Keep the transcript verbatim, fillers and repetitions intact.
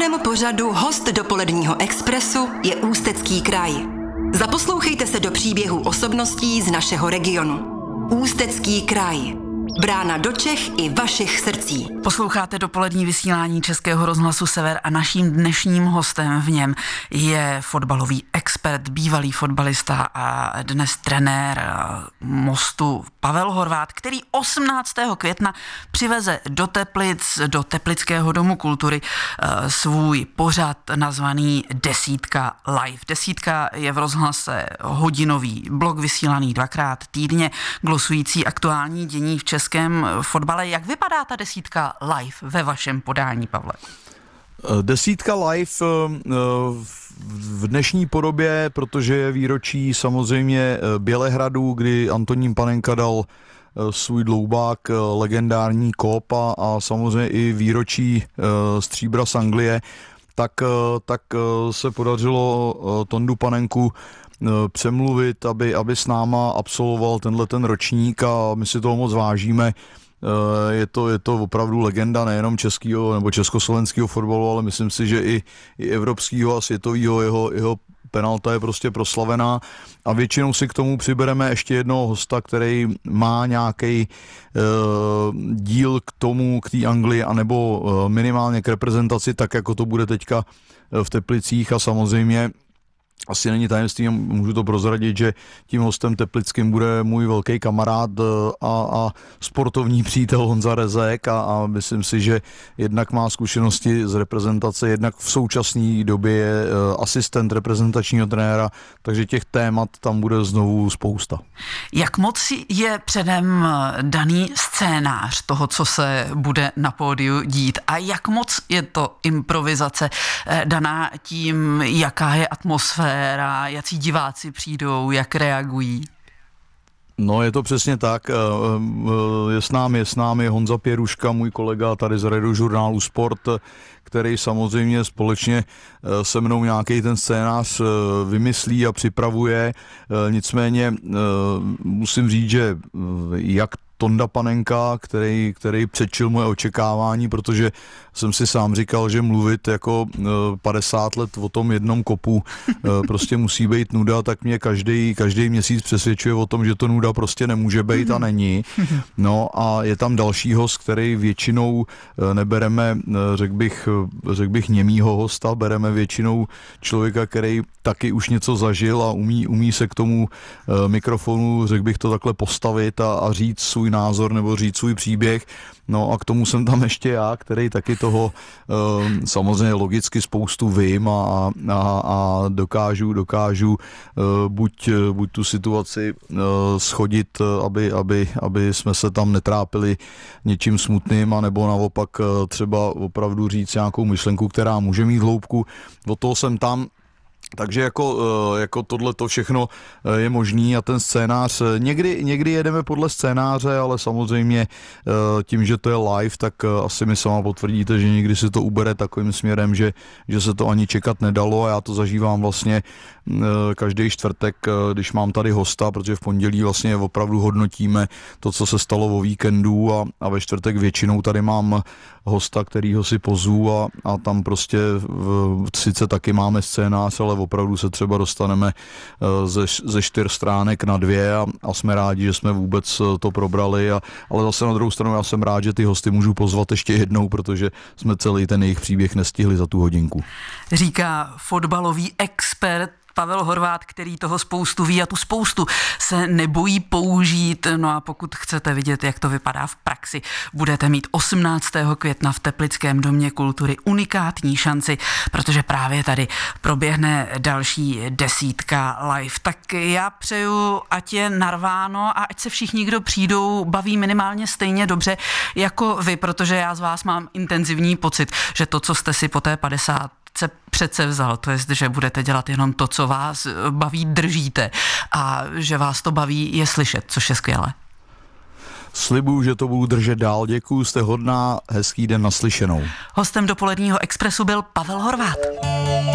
Sponzorem pořadu Host dopoledního Expressu je Ústecký kraj. Zaposlouchejte se do příběhů osobností z našeho regionu. Ústecký kraj. Brána do Čech i vašich srdcí. Posloucháte dopolední vysílání Českého rozhlasu Sever a naším dnešním hostem v něm je fotbalový expert, bývalý fotbalista a dnes trenér Mostu Pavel Horváth, který osmnáctého května přiveze do Teplic, do Teplického domu kultury svůj pořad nazvaný Desítka live. Desítka je v rozhlase hodinový blok vysílaný dvakrát týdně, glosující aktuální dění v českém fotbale. Jak vypadá ta desítka live ve vašem podání, Pavle? Desítka live v dnešní podobě, protože je výročí samozřejmě Bělehradu, kdy Antonín Panenka dal svůj dloubák, legendární kop a, a samozřejmě i výročí stříbra z Anglie, tak, tak se podařilo Tondu Panenku přemluvit, aby, aby s náma absolvoval tenhle ten ročník a my si toho moc vážíme. Je to, je to opravdu legenda nejenom českého nebo československého fotbalu, ale myslím si, že i, i evropského a světového. Jeho, jeho penalta je prostě proslavená a většinou si k tomu přibereme ještě jednoho hosta, který má nějaký uh, díl k tomu, k té Anglii, anebo uh, minimálně k reprezentaci, tak jako to bude teďka v Teplicích a samozřejmě asi není tajemství, můžu to prozradit, že tím hostem teplickým bude můj velký kamarád a, a sportovní přítel Honza Rezek a, a myslím si, že jednak má zkušenosti z reprezentace, jednak v současné době je asistent reprezentačního trenéra, takže těch témat tam bude znovu spousta. Jak moc je předem daný scénář toho, co se bude na pódiu dít a jak moc je to improvizace daná tím, jaká je atmosféra, jací diváci přijdou, jak reagují? No, je to přesně tak. Je s námi, je s námi Honza Pěruška, můj kolega tady z Radiožurnálu Sport, který samozřejmě společně se mnou nějaký ten scénář vymyslí a připravuje. Nicméně musím říct, že jak Tonda Panenka, který, který předčil moje očekávání, protože jsem si sám říkal, že mluvit jako padesát let o tom jednom kopu prostě musí být nuda, tak mě každý, každý měsíc přesvědčuje o tom, že to nuda prostě nemůže být a není. No a je tam další host, který většinou nebereme, řekl bych, řekl bych němýho hosta, bereme většinou člověka, který taky už něco zažil a umí, umí se k tomu mikrofonu, řekl bych to takhle postavit a, a říct svůj názor nebo říct svůj příběh. No a k tomu jsem tam ještě já, který taky toho e, samozřejmě logicky spoustu vím a, a, a dokážu, dokážu e, buď, buď tu situaci e, schodit, aby, aby, aby jsme se tam netrápili něčím smutným, anebo naopak e, třeba opravdu říct nějakou myšlenku, která může mít hloubku. Od toho jsem tam. Takže jako, jako tohle to všechno je možný a ten scénář, někdy, někdy jedeme podle scénáře, ale samozřejmě tím, že to je live, tak asi mi sama potvrdíte, že někdy si to ubere takovým směrem, že, že se to ani čekat nedalo a já to zažívám vlastně každý čtvrtek, když mám tady hosta, protože v pondělí vlastně opravdu hodnotíme to, co se stalo o víkendu a, a ve čtvrtek většinou tady mám hosta, kterýho si pozvu a, a tam prostě v, sice taky máme scénář, ale opravdu se třeba dostaneme ze, ze čtyř stránek na dvě a, a jsme rádi, že jsme vůbec to probrali, a, ale zase na druhou stranu já jsem rád, že ty hosty můžu pozvat ještě jednou, protože jsme celý ten jejich příběh nestihli za tu hodinku. Říká fotbalový expert Pavel Horváth, který toho spoustu ví a tu spoustu se nebojí použít. No a pokud chcete vidět, jak to vypadá v praxi, budete mít osmnáctého května v Teplickém domě kultury unikátní šanci, protože právě tady proběhne další desítka live. Tak já přeju, ať je narváno a ať se všichni, kdo přijdou, baví minimálně stejně dobře jako vy, protože já z vás mám intenzivní pocit, že to, co jste si po té padesát se přece vzal, to je, že budete dělat jenom to, co vás baví, držíte a že vás to baví je slyšet, což je skvělé. Slibuju, že to budu držet dál. Děkuju, jste hodná, hezký den, naslyšenou. Hostem dopoledního Expressu byl Pavel Horváth.